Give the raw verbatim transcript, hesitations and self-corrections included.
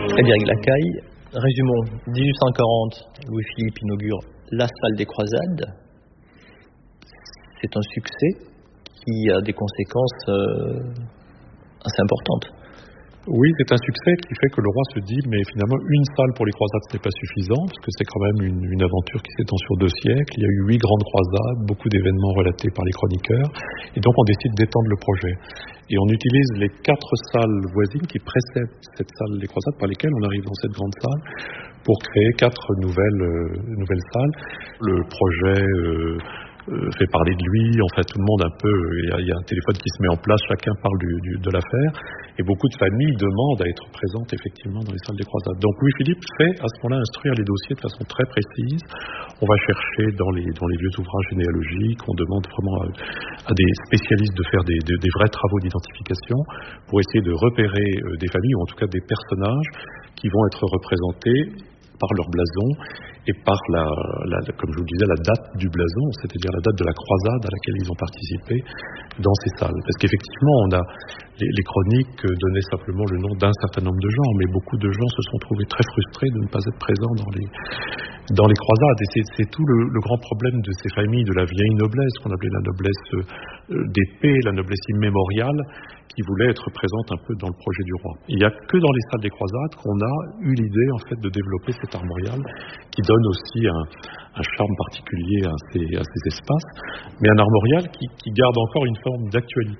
Frédéric Lacaille, résumons. dix-huit cent quarante, Louis-Philippe inaugure la salle des croisades. C'est un succès qui a des conséquences euh, assez importantes. Oui, c'est un succès qui fait que le roi se dit, mais finalement, une salle pour les croisades, ce n'est pas suffisant, parce que c'est quand même une, une aventure qui s'étend sur deux siècles. Il y a eu huit grandes croisades, beaucoup d'événements relatés par les chroniqueurs, et donc on décide d'étendre le projet. Et on utilise les quatre salles voisines qui précèdent cette salle des croisades, par lesquelles on arrive dans cette grande salle, pour créer quatre nouvelles, euh, nouvelles salles. Le projet... Euh, Euh, fait parler de lui, en fait tout le monde un peu, il y, y a un téléphone qui se met en place, chacun parle du, du, de l'affaire, et beaucoup de familles demandent à être présentes effectivement dans les salles des croisades. Donc Louis-Philippe fait à ce moment-là instruire les dossiers de façon très précise. On va chercher dans les, dans les vieux ouvrages généalogiques, on demande vraiment à, à des spécialistes de faire des, des, des vrais travaux d'identification pour essayer de repérer euh, des familles, ou en tout cas des personnages qui vont être représentés par leur blason et par la, la, comme je vous le disais, la date du blason, c'est-à-dire la date de la croisade à laquelle ils ont participé dans ces salles. Parce qu'effectivement, on a les, les chroniques donnaient simplement le nom d'un certain nombre de gens, mais beaucoup de gens se sont trouvés très frustrés de ne pas être présents dans les, dans les croisades. Et c'est, c'est tout le, le grand problème de ces familles de la vieille noblesse, qu'on appelait la noblesse d'épée, la noblesse immémoriale, qui voulait être présente un peu dans le projet du roi. Il n'y a que dans les salles des croisades qu'on a eu l'idée en fait de développer cet armorial qui donne aussi un, un charme particulier à ces, à ces espaces, mais un armorial qui, qui garde encore une forme d'actualité.